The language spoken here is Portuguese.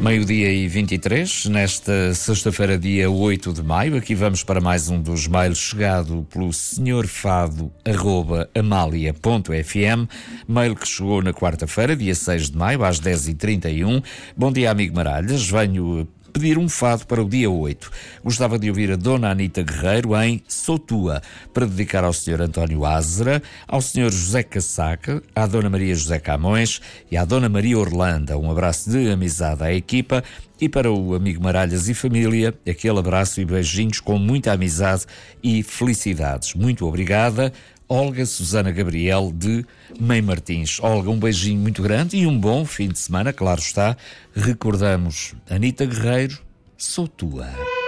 Meio-dia e 23, nesta sexta-feira, dia 8 de maio. Aqui vamos para mais um dos mails chegado pelo senhorfado@amalia.fm. Mail que chegou na quarta-feira, dia 6 de maio, às 10h31. Bom dia, amigo Maralhas. Venho pedir um fado para o dia 8. Gostava de ouvir a Dona Anita Guerreiro em Sou Tua, para dedicar ao Sr. António Ázera, ao Sr. José Cassaca, à Dona Maria José Camões e à Dona Maria Orlanda. Um abraço de amizade à equipa e para o amigo Maralhas e família, aquele abraço e beijinhos com muita amizade e felicidades. Muito obrigada. Olga Susana Gabriel de Mãe Martins. Olga, um beijinho muito grande e um bom fim de semana, claro está. Recordamos, Anita Guerreiro, Sou Tua.